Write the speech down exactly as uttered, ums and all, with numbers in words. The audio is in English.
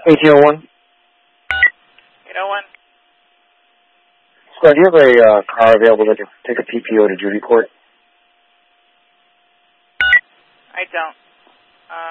eighteen oh one. eight oh one. Squad, do you have a uh, car available that can take a P P O to Judy Court? I don't.